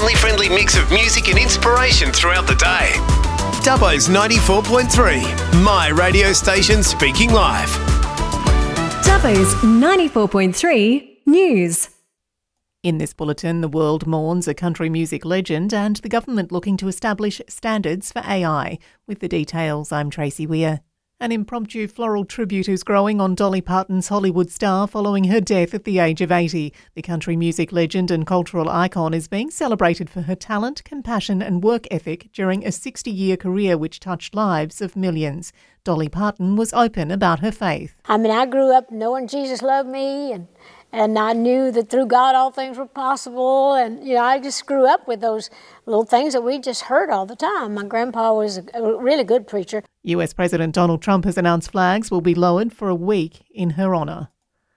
family-friendly mix of music and inspiration throughout the day. Dubbo's 94.3, my radio station speaking live. Dubbo's 94.3 News. In this bulletin, the world mourns a country music legend and the government looking to establish standards for AI. With the details, I'm Tracy Weir. An impromptu floral tribute is growing on Dolly Parton's Hollywood star following her death at the age of 80. The country music legend and cultural icon is being celebrated for her talent, compassion and work ethic during a 60-year career which touched lives of millions. Dolly Parton was open about her faith. I grew up knowing Jesus loved me and I knew that through God all things were possible. And, I just grew up with those little things that we just heard all the time. My grandpa was a really good preacher. US President Donald Trump has announced flags will be lowered for a week in her honour.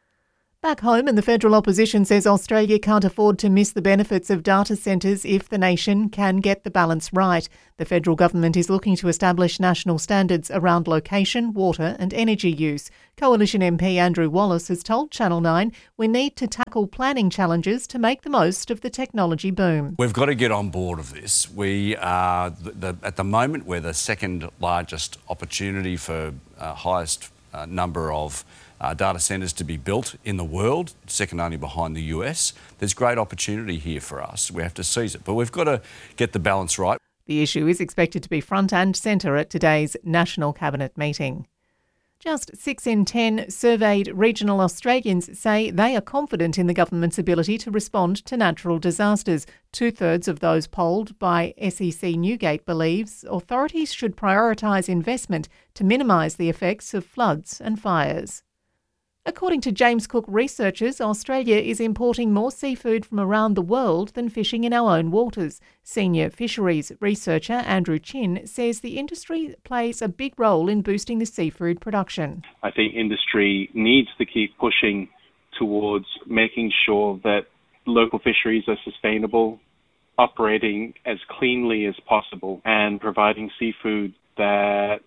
Back home, and the federal opposition says Australia can't afford to miss the benefits of data centres if the nation can get the balance right. The federal government is looking to establish national standards around location, water and energy use. Coalition MP Andrew Wallace has told Channel 9 we need to tackle planning challenges to make the most of the technology boom. We've got to get on board of this. We are, at the moment, we're the second largest opportunity for highest number of data centres to be built in the world, second only behind the US. There's great opportunity here for us. We have to seize it, but we've got to get the balance right. The issue is expected to be front and centre at today's National Cabinet meeting. Just 6 in 10 surveyed regional Australians say they are confident in the government's ability to respond to natural disasters. 2/3 of those polled by SEC Newgate believes authorities should prioritise investment to minimise the effects of floods and fires. According to James Cook researchers, Australia is importing more seafood from around the world than fishing in our own waters. Senior fisheries researcher Andrew Chin says the industry plays a big role in boosting the seafood production. I think industry needs to keep pushing towards making sure that local fisheries are sustainable, operating as cleanly as possible, and providing seafood that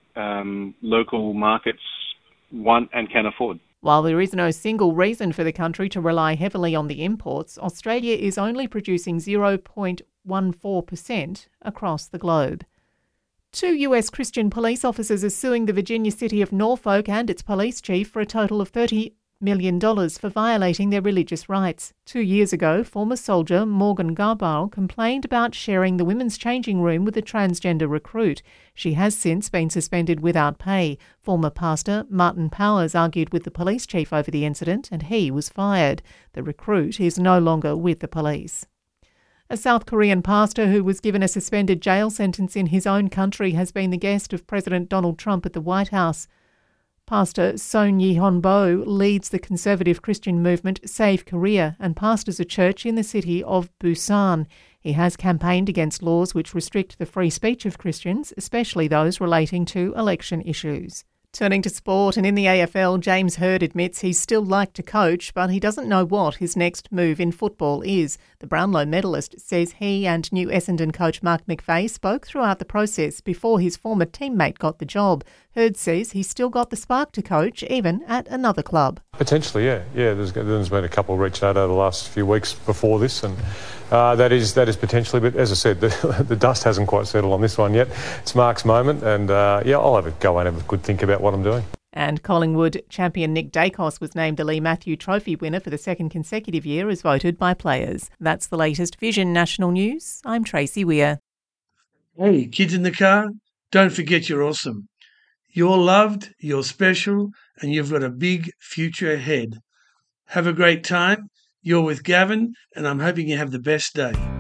local markets want and can afford. While there is no single reason for the country to rely heavily on the imports, Australia is only producing 0.14% across the globe. 2 US Christian police officers are suing the Virginia city of Norfolk and its police chief for a total of $30 million for violating their religious rights. 2 years ago, former soldier Morgan Garbarl complained about sharing the women's changing room with a transgender recruit. She has since been suspended without pay. Former pastor Martin Powers argued with the police chief over the incident and he was fired. The recruit is no longer with the police. A South Korean pastor who was given a suspended jail sentence in his own country has been the guest of President Donald Trump at the White House. Pastor Son Yihon Bo leads the conservative Christian movement Save Korea and pastors a church in the city of Busan. He has campaigned against laws which restrict the free speech of Christians, especially those relating to election issues. Turning to sport, and in the AFL, James Hird admits he'd still like to coach, but he doesn't know what his next move in football is. The Brownlow medalist says he and new Essendon coach Mark McVeigh spoke throughout the process before his former teammate got the job. Hird says he's still got the spark to coach, even at another club. Potentially, yeah. There's been a couple reached out over the last few weeks before this, and that is potentially. But as I said, the dust hasn't quite settled on this one yet. It's Mark's moment, and I'll have a go and have a good think about what I'm doing. And Collingwood champion Nick Dacos was named the Lee Matthew Trophy winner for the second consecutive year as voted by players. That's the latest Vision National News. I'm Tracy Weir. Hey, kids in the car, don't forget you're awesome. You're loved, you're special, and you've got a big future ahead. Have a great time. You're with Gavin, and I'm hoping you have the best day.